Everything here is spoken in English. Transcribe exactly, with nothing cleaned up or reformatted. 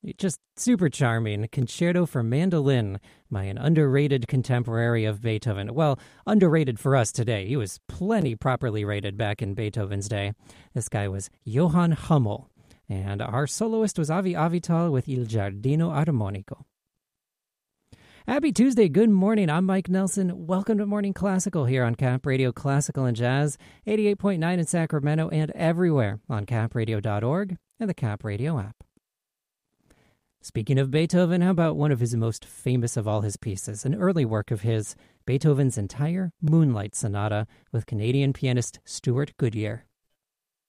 Just super charming. Concerto for Mandolin by an underrated contemporary of Beethoven. Well, underrated for us today. He was plenty properly rated back in Beethoven's day. This guy was Johann Hummel. And our soloist was Avi Avital with Il Giardino Armonico. Happy Tuesday. Good morning. I'm Mike Nelson. Welcome to Morning Classical here on Cap Radio Classical and Jazz, eighty-eight point nine in Sacramento and everywhere on cap radio dot org and the Cap Radio app. Speaking of Beethoven, how about one of his most famous of all his pieces, an early work of his, Beethoven's entire Moonlight Sonata with Canadian pianist Stuart Goodyear.